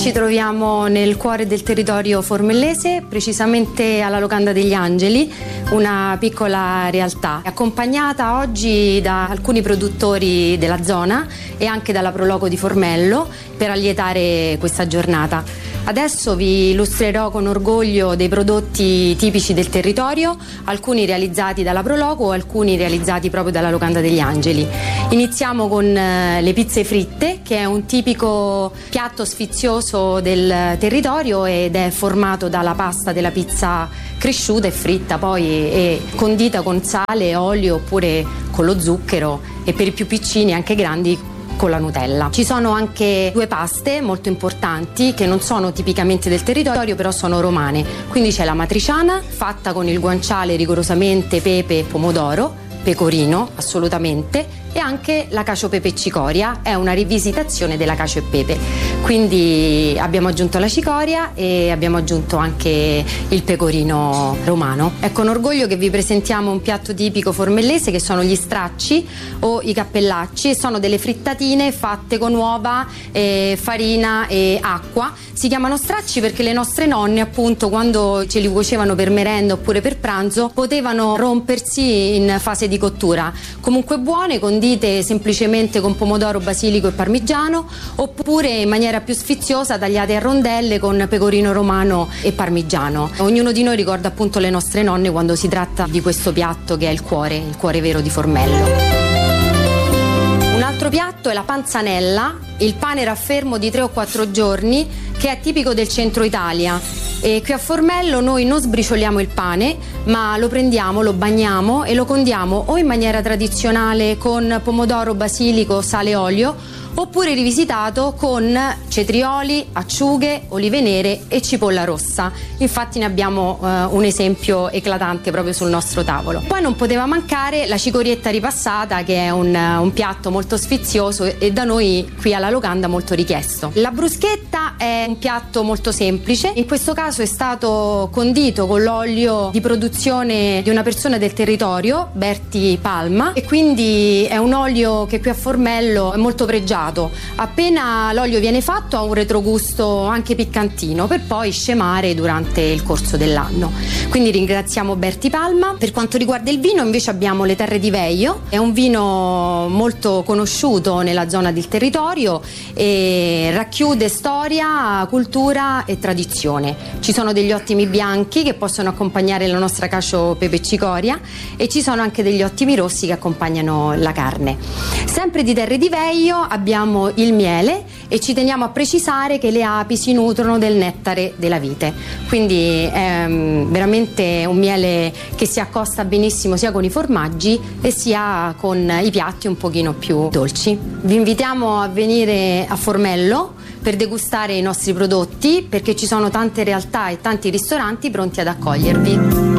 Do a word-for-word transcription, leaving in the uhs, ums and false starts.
Ci troviamo nel cuore del territorio formellese, precisamente alla Locanda degli Angeli, una piccola realtà, accompagnata oggi da alcuni produttori della zona e anche dalla Proloco di Formello per allietare questa giornata. Adesso vi illustrerò con orgoglio dei prodotti tipici del territorio, alcuni realizzati dalla Proloco, alcuni realizzati proprio dalla Locanda degli Angeli. Iniziamo con le pizze fritte, che è un tipico piatto sfizioso del territorio ed è formato dalla pasta della pizza cresciuta e fritta poi e condita con sale, olio oppure con lo zucchero e per i più piccini, anche grandi, con la Nutella. Ci sono anche due paste molto importanti che non sono tipicamente del territorio, però sono romane. Quindi c'è la matriciana, fatta con il guanciale rigorosamente pepe e pomodoro, pecorino assolutamente, e anche la cacio e pepe e cicoria, è una rivisitazione della cacio e pepe. Quindi abbiamo aggiunto la cicoria e abbiamo aggiunto anche il pecorino romano. È con orgoglio che vi presentiamo un piatto tipico formellese che sono gli stracci o i cappellacci, e sono delle frittatine fatte con uova, eh, farina e acqua. Si chiamano stracci perché le nostre nonne, appunto, quando ce li cuocevano per merenda oppure per pranzo, potevano rompersi in fase di cottura. Comunque buone, condite semplicemente con pomodoro, basilico e parmigiano, oppure in maniera più sfiziosa tagliate a rondelle con pecorino romano e parmigiano. Ognuno di noi ricorda appunto le nostre nonne quando si tratta di questo piatto che è il cuore, il cuore vero di Formello. Un altro piatto è la panzanella, il pane raffermo di tre o quattro giorni che è tipico del centro Italia. E qui a Formello noi non sbricioliamo il pane, ma lo prendiamo, lo bagniamo e lo condiamo o in maniera tradizionale con pomodoro, basilico, sale e olio, oppure rivisitato con cetrioli, acciughe, olive nere e cipolla rossa. Infatti ne abbiamo eh, un esempio eclatante proprio sul nostro tavolo. Poi non poteva mancare la cicorietta ripassata, che è un, un piatto molto sfizioso e da noi qui alla Locanda molto richiesto. La bruschetta è un piatto molto semplice, in questo caso è stato condito con l'olio di produzione di una persona del territorio, Berti Palma, e quindi è un olio che qui a Formello è molto pregiato. Appena l'olio viene fatto ha un retrogusto anche piccantino per poi scemare durante il corso dell'anno. Quindi ringraziamo Berti Palma. Per quanto riguarda il vino invece abbiamo le Terre di Veio, è un vino molto conosciuto nella zona del territorio e racchiude storia, cultura e tradizione. Ci sono degli ottimi bianchi che possono accompagnare la nostra cacio pepe e cicoria e ci sono anche degli ottimi rossi che accompagnano la carne. Sempre di Terre di Veio abbiamo il miele e ci teniamo a precisare che le api si nutrono del nettare della vite, quindi è um, veramente un miele che si accosta benissimo sia con i formaggi e sia con i piatti un pochino più dolci. Vi invitiamo a venire a Formello per degustare i nostri prodotti, perché ci sono tante realtà e tanti ristoranti pronti ad accogliervi.